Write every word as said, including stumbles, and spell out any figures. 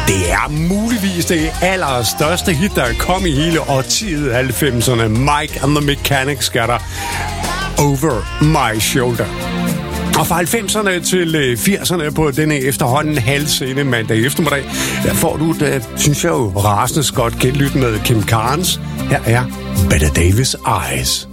Det er muligvis det allerstørste hit, der kom i hele årtiet halvfemserne. Mike and the Mechanics skal der Over My Shoulder. Og fra halvfemserne til firserne på denne efterhånden halvsene mandag eftermiddag, der får du det, synes jeg jo, rasende godt genlyt med Kim Carnes. Her er Bette Davis Eyes.